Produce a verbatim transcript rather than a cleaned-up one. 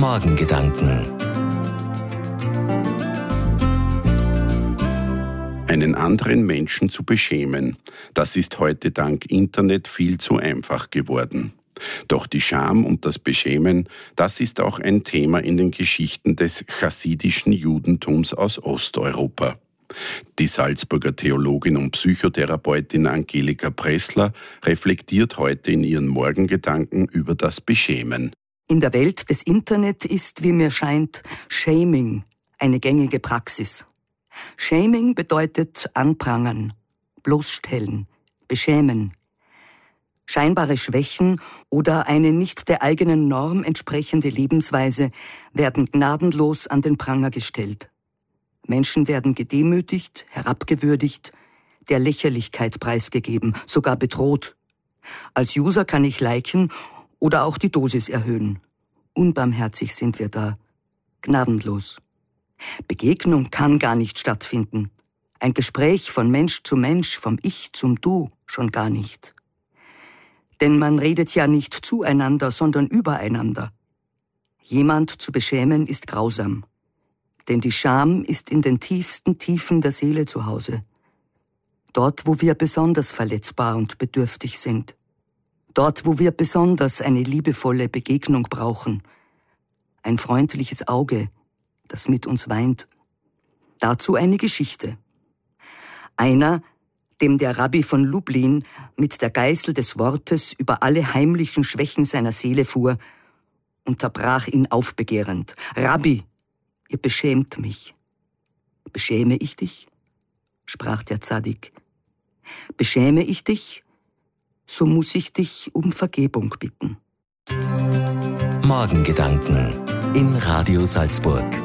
Morgengedanken. Einen anderen Menschen zu beschämen, das ist heute dank Internet viel zu einfach geworden. Doch die Scham und das Beschämen, das ist auch ein Thema in den Geschichten des chassidischen Judentums aus Osteuropa. Die Salzburger Theologin und Psychotherapeutin Angelika Pressler reflektiert heute in ihren Morgengedanken über das Beschämen. In der Welt des Internet ist, wie mir scheint, Shaming eine gängige Praxis. Shaming bedeutet anprangern, bloßstellen, beschämen. Scheinbare Schwächen oder eine nicht der eigenen Norm entsprechende Lebensweise werden gnadenlos an den Pranger gestellt. Menschen werden gedemütigt, herabgewürdigt, der Lächerlichkeit preisgegeben, sogar bedroht. Als User kann ich liken oder auch die Dosis erhöhen. Unbarmherzig sind wir da, gnadenlos. Begegnung kann gar nicht stattfinden. Ein Gespräch von Mensch zu Mensch, vom Ich zum Du schon gar nicht. Denn man redet ja nicht zueinander, sondern übereinander. Jemand zu beschämen ist grausam. Denn die Scham ist in den tiefsten Tiefen der Seele zu Hause. Dort, wo wir besonders verletzbar und bedürftig sind. Dort, wo wir besonders eine liebevolle Begegnung brauchen. Ein freundliches Auge, das mit uns weint. Dazu eine Geschichte. Einer, dem der Rabbi von Lublin mit der Geißel des Wortes über alle heimlichen Schwächen seiner Seele fuhr, unterbrach ihn aufbegehrend. »Rabbi, ihr beschämt mich.« »Beschäme ich dich?« sprach der Zadik. »Beschäme ich dich, so muss ich dich um Vergebung bitten.« Morgengedanken in Radio Salzburg.